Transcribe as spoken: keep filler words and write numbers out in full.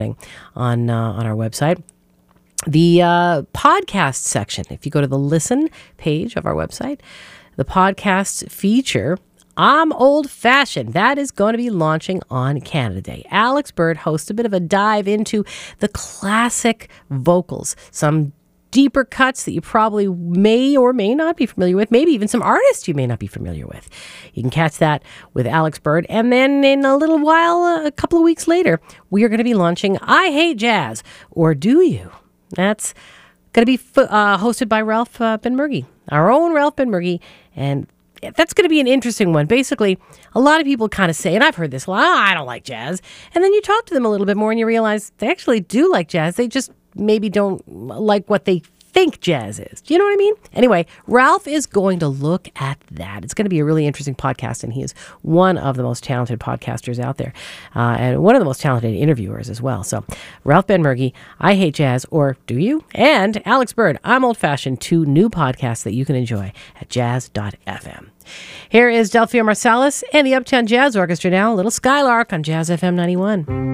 on uh, on our website. The uh, podcast section, if you go to the listen page of our website, the podcast feature, I'm Old Fashioned, that is going to be launching on Canada Day. Alex Bird hosts a bit of a dive into the classic vocals, some deeper cuts that you probably may or may not be familiar with, maybe even some artists you may not be familiar with. You can catch that with Alex Bird. And then in a little while, uh, a couple of weeks later, we are going to be launching I Hate Jazz, or Do You? That's going to be uh, hosted by Ralph uh, Benmergui, our own Ralph Benmergui. And that's going to be an interesting one. Basically, a lot of people kind of say, and I've heard this a lot, oh, I don't like jazz. And then you talk to them a little bit more and you realize they actually do like jazz. They just maybe don't like what they think jazz is. Do you know what I mean? Anyway, Ralph is going to look at that. It's going to be a really interesting podcast, and he is one of the most talented podcasters out there, uh, and one of the most talented interviewers as well. So, Ralph Benmergui, I Hate Jazz, or Do You? And Alex Bird, I'm Old Fashioned, two new podcasts that you can enjoy at jazz dot f m. Here is Delphia Marsalis and the Uptown Jazz Orchestra now, a little Skylark on Jazz F M ninety-one.